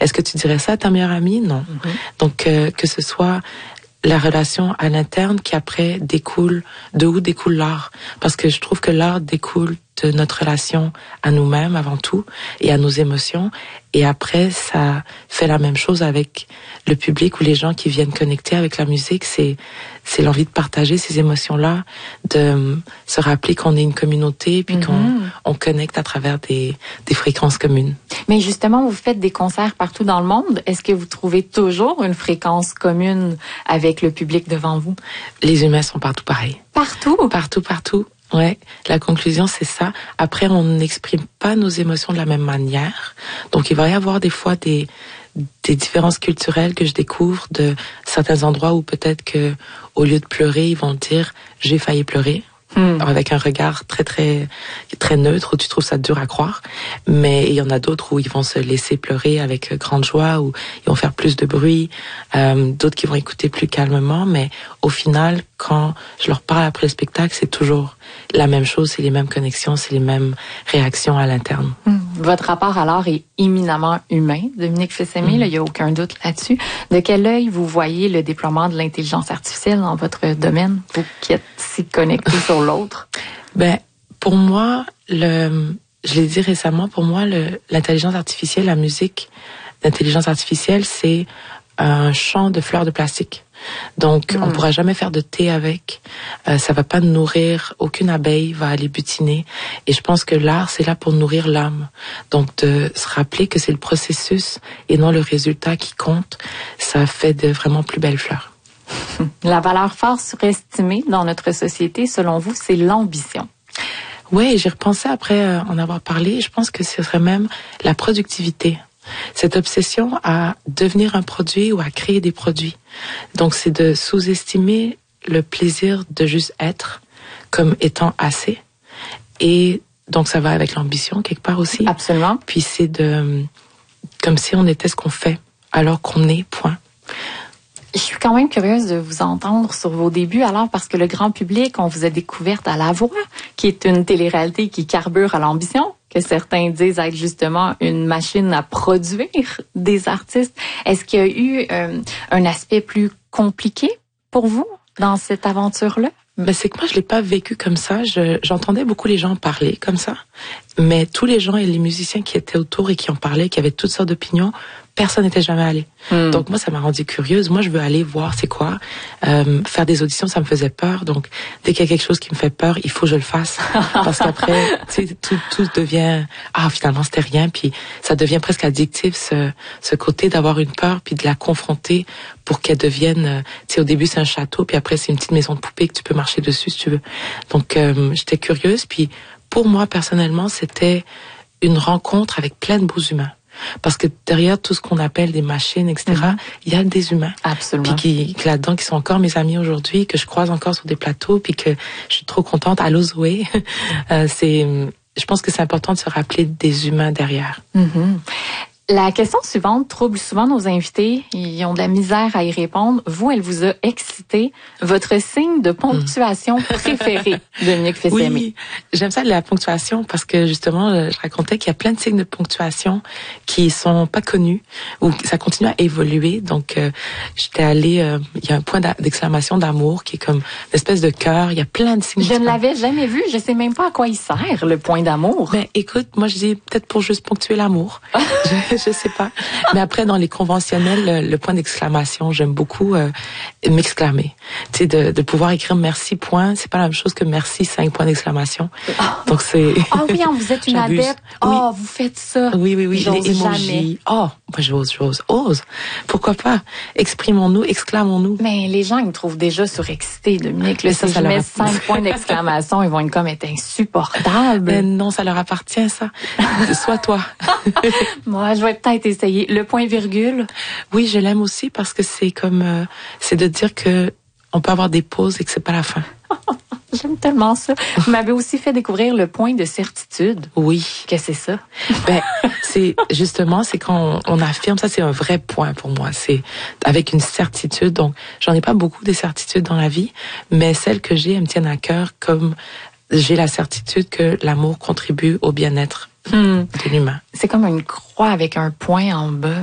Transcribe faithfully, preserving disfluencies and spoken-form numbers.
Est-ce que tu dirais ça à ta meilleure amie? Non. Mm-hmm. Donc, euh, que ce soit la relation à l'interne qui après découle, de où découle l'art. Parce que je trouve que l'art découle de notre relation à nous-mêmes avant tout et à nos émotions. Et après, ça fait la même chose avec le public ou les gens qui viennent connecter avec la musique. C'est, c'est l'envie de partager ces émotions-là, de se rappeler qu'on est une communauté puis mm-hmm. qu'on on connecte à travers des, des fréquences communes. Mais justement, vous faites des concerts partout dans le monde. Est-ce que vous trouvez toujours une fréquence commune avec le public devant vous? Les humains sont partout pareils. Partout? Partout, partout. Ouais, la conclusion, c'est ça. Après, on n'exprime pas nos émotions de la même manière. Donc, il va y avoir des fois des, des différences culturelles que je découvre de certains endroits où peut-être que, au lieu de pleurer, ils vont dire « j'ai failli pleurer ». Hmm. Avec un regard très très très neutre où tu trouves ça dur à croire, mais il y en a d'autres où ils vont se laisser pleurer avec grande joie, où ils vont faire plus de bruit, euh, d'autres qui vont écouter plus calmement, mais au final, quand je leur parle après le spectacle, c'est toujours la même chose, c'est les mêmes connexions, c'est les mêmes réactions à l'interne. Hmm. Votre rapport à l'art est éminemment humain, Dominique Fils-Aimé, hmm. là, il n'y a aucun doute là-dessus. De quel œil vous voyez le déploiement de l'intelligence artificielle dans votre domaine, vous qui êtes si connectés sur l'autre? Ben, pour moi, le, je l'ai dit récemment, pour moi, le, l'intelligence artificielle, la musique d'intelligence artificielle, c'est un champ de fleurs de plastique. Donc, mmh. on pourra jamais faire de thé avec. Euh, ça va pas nourrir, aucune abeille va aller butiner. Et je pense que l'art, c'est là pour nourrir l'âme. Donc, de se rappeler que c'est le processus et non le résultat qui compte, ça fait de vraiment plus belles fleurs. La valeur fort surestimée dans notre société, selon vous, c'est l'ambition. Oui, j'ai repensé après euh, en avoir parlé. Je pense que ce serait même la productivité. Cette obsession à devenir un produit ou à créer des produits. Donc, c'est de sous-estimer le plaisir de juste être comme étant assez. Et donc, ça va avec l'ambition quelque part aussi. Absolument. Puis c'est de, comme si on était ce qu'on fait, alors qu'on est, point. Je suis quand même curieuse de vous entendre sur vos débuts, alors, parce que le grand public, on vous a découverte à La Voix, qui est une télé-réalité qui carbure à l'ambition, que certains disent être justement une machine à produire des artistes. Est-ce qu'il y a eu euh, un aspect plus compliqué pour vous dans cette aventure-là? Ben, c'est que moi, je l'ai pas vécu comme ça. Je, j'entendais beaucoup les gens parler comme ça. Mais tous les gens et les musiciens qui étaient autour et qui en parlaient, qui avaient toutes sortes d'opinions, personne n'était jamais allé. Mm. Donc moi, ça m'a rendue curieuse. Moi, je veux aller voir c'est quoi. Euh, faire des auditions, ça me faisait peur. Donc, dès qu'il y a quelque chose qui me fait peur, il faut que je le fasse. Parce qu'après, tu sais, tout, tout devient... Ah, finalement, c'était rien. Puis ça devient presque addictif, ce, ce côté d'avoir une peur, puis de la confronter pour qu'elle devienne... Tu sais, au début, c'est un château, puis après, c'est une petite maison de poupée que tu peux marcher dessus, si tu veux. Donc, euh, j'étais curieuse. Puis pour moi, personnellement, c'était une rencontre avec plein de beaux humains. Parce que derrière tout ce qu'on appelle des machines, et cetera, mm-hmm. il y a des humains. Absolument. Puis qui, là-dedans, qui sont encore mes amis aujourd'hui, que je croise encore sur des plateaux, puis que je suis trop contente. Allô Zoé. euh, c'est, je pense que c'est important de se rappeler des humains derrière. Mm-hmm. La question suivante trouble souvent nos invités. Ils ont de la misère à y répondre. Vous, elle vous a excité. Votre signe de ponctuation mmh. préféré, Dominique Fils-Aimé. Oui, j'aime ça la ponctuation parce que justement, je racontais qu'il y a plein de signes de ponctuation qui sont pas connus ou ça continue à évoluer. Donc, euh, j'étais allée, euh, il y a un point d'exclamation d'amour qui est comme une espèce de cœur. Il y a plein de signes. Je ne l'avais jamais vu. Je sais même pas à quoi il sert, le point d'amour. Ben, écoute, moi, je dis peut-être pour juste ponctuer l'amour. Je sais pas. Mais après, dans les conventionnels, le, le point d'exclamation, j'aime beaucoup euh, m'exclamer. Tu sais, de, de pouvoir écrire merci point, c'est pas la même chose que merci cinq points d'exclamation. Oh. Donc c'est. Ah oh oui, vous êtes une adepte. Oh, oui. Vous faites ça. Oui, oui, oui. J'ose les emojis. Jamais. Oh, moi j'ose, j'ose, ose. Pourquoi pas? Exprimons-nous, exclamons-nous. Mais les gens ils me trouvent déjà surexcitée, Dominique. Là, ça, si ça je mets a... cinq points d'exclamation, ils vont être comme être insupportables. Mais non, ça leur appartient ça. Sois toi. Moi, je vais peut-être essayer. Le point virgule. Oui, je l'aime aussi parce que c'est comme, euh, c'est de dire que on peut avoir des pauses et que c'est pas la fin. J'aime tellement ça. Vous m'avez aussi fait découvrir le point de certitude. Oui. Qu'est-ce que c'est ça? Ben, c'est justement, c'est quand on, on affirme ça, c'est un vrai point pour moi. C'est avec une certitude. Donc, j'en ai pas beaucoup des certitudes dans la vie, mais celles que j'ai, elles me tiennent à cœur comme j'ai la certitude que l'amour contribue au bien-être hmm. de l'humain. C'est comme une croix avec un point en bas.